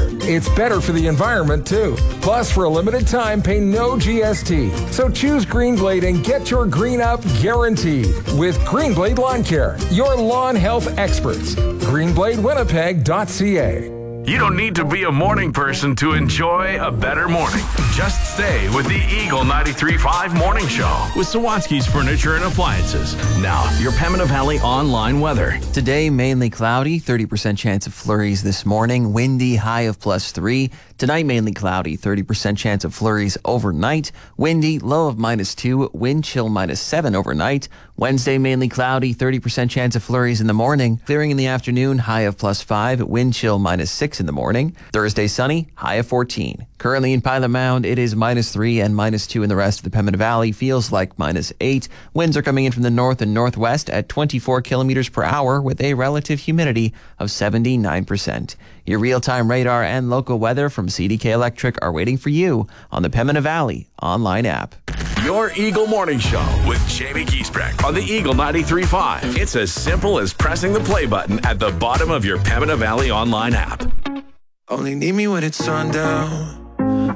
better. It's better for the environment, too. Plus, for a limited time, pay no GST. So choose Greenblade and get your green up guaranteed with Greenblade Lawn Care, your lawn health experts. GreenbladeWinnipeg.ca. You don't need to be a morning person to enjoy a better morning. Just stay with the Eagle 93.5 Morning Show with Sawatsky's Furniture and Appliances. Now, your Pembina Valley online weather. Today, mainly cloudy, 30% chance of flurries this morning, windy, high of +3. Tonight, mainly cloudy, 30% chance of flurries overnight, windy, low of -2, wind chill -7 overnight. Wednesday, mainly cloudy, 30% chance of flurries in the morning, clearing in the afternoon, high of +5, wind chill -6 in the morning. Thursday, sunny, high of 14. Currently in Pilot Mound, it is -3 and -2 in the rest of the Pembina Valley. Feels like -8. Winds are coming in from the north and northwest at 24 kilometers per hour with a relative humidity of 79%. Your real-time radar and local weather from CDK Electric are waiting for you on the Pembina Valley online app. Your Eagle Morning Show with Jamie Giesbrecht on the Eagle 93.5. It's as simple as pressing the play button at the bottom of your Pembina Valley online app. Only need me when it's sundown.